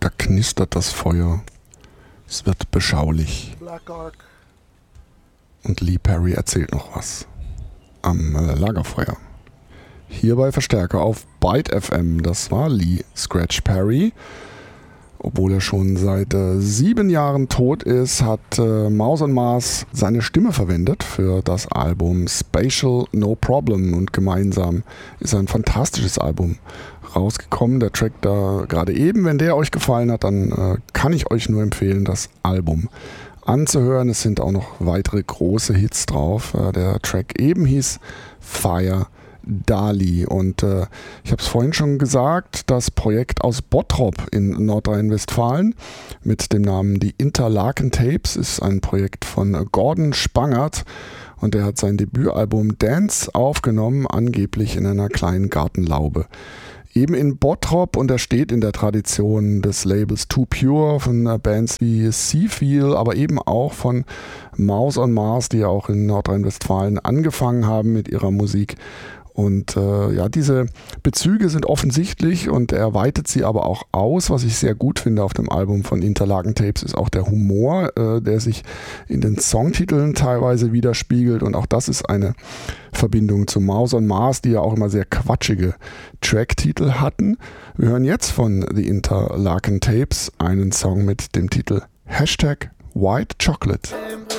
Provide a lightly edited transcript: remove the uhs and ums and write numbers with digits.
Da knistert das Feuer. Es wird beschaulich. Und Lee Perry erzählt noch was am Lagerfeuer. Hier bei Verstärker auf Byte FM. Das war Lee Scratch Perry. Obwohl er schon seit 7 Jahren tot ist, hat Mouse on Mars seine Stimme verwendet für das Album Spatial No Problem. Und gemeinsam ist ein fantastisches Album rausgekommen. Der Track da gerade eben, wenn der euch gefallen hat, dann kann ich euch nur empfehlen, das Album anzuhören. Es sind auch noch weitere große Hits drauf. Der Track eben hieß Fire Dali und ich habe es vorhin schon gesagt, das Projekt aus Bottrop in Nordrhein-Westfalen mit dem Namen Die Interlaken Tapes ist ein Projekt von Gordon Spangert und der hat sein Debütalbum Dance aufgenommen, angeblich in einer kleinen Gartenlaube. Eben in Bottrop und er steht in der Tradition des Labels Too Pure von Bands wie Seafeel, aber eben auch von Mouse on Mars, die ja auch in Nordrhein-Westfalen angefangen haben mit ihrer Musik. Und ja, diese Bezüge sind offensichtlich und er weitet sie aber auch aus. Was ich sehr gut finde auf dem Album von Interlaken Tapes ist auch der Humor, der sich in den Songtiteln teilweise widerspiegelt. Und auch das ist eine Verbindung zu Mouse on Mars, die ja auch immer sehr quatschige Tracktitel hatten. Wir hören jetzt von The Interlaken Tapes einen Song mit dem Titel Hashtag White Chocolate.